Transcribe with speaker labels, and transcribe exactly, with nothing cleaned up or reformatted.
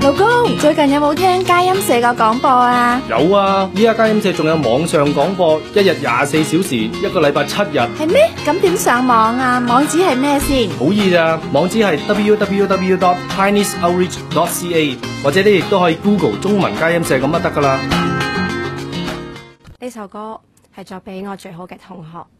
Speaker 1: 老公，最近有冇聽佳音社個廣播啊？
Speaker 2: 有啊，依家佳音社仲有網上廣播，一日廿四小時，一個禮拜七日。
Speaker 1: 係咩？咁點上網啊？網址係咩先？
Speaker 2: 好易咋，網址係 w w w dot chinese outreach dot c a， 或者你亦都可以 Google 中文佳音社咁就得噶啦。
Speaker 3: 呢首歌係作俾我最好嘅同學。